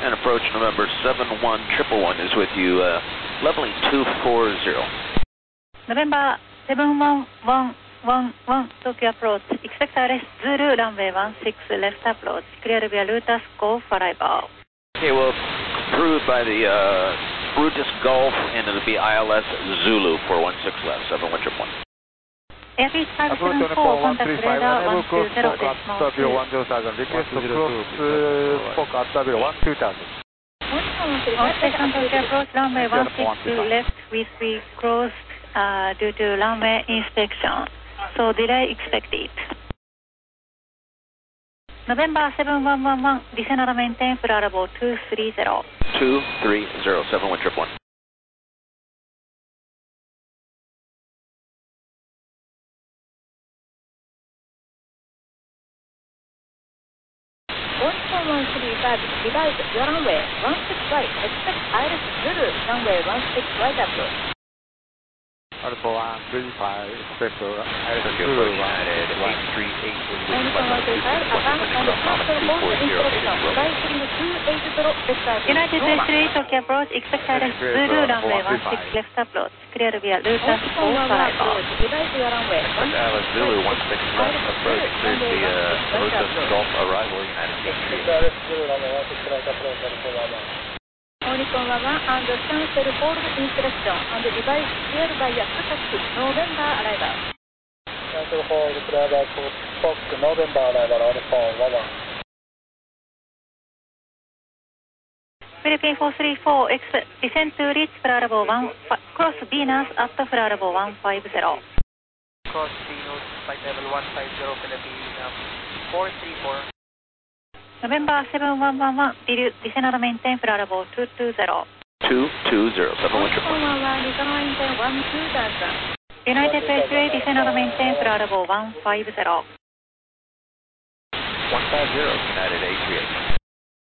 And approach November 71111 is with you, leveling 240. November 71111 Tokyo approach. Expect RS Zulu runway 16 left approach. Clear via Lotus Golf arrival. Okay, well, approved by the Brutus Gulf, and it'll be ILS Zulu 416 left, 71111. Airbus 574, contact radar 120 decimal 2. Request to cross Spoke at W12000. On second Tokyo approach, runway 16 left with we crossed due to runway inspection. So delay expected. November 7111, descend and maintain for level 230. 230, 71111. Revise your runway 16 right, expect ILS Zulu runway 16 right approach. Alpha 135, expect ILS Tokyo Zulu approach United 838 with United 33 Tokyo approach, expect ILS Zulu runway 16 left approach. Clear via Lotus Golf arrival. Expect ILS Zulu 16 left approach, clear via Lotus Gulf arrival, United 83. Oricon 11 and cancel hold instruction and device cleared by taxi November arrival. Cancel hold, clear by Spoke November arrival, Oricon 11. Philippine 434, descend to reach Florabo 1, cross Venus at Florabo 150. Cross Venus, flight level 150, Philippine 434. November 7111, descend and maintain Florabo 220. 220, 71111. United 33, descend and maintain Florabo 150. 150, United 838.